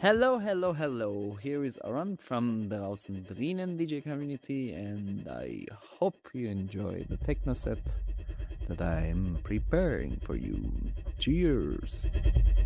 Hello, hello, hello. Here is Aran from the Draußen Drinnen DJ community, and I hope you enjoy the techno set that I'm preparing for you. Cheers!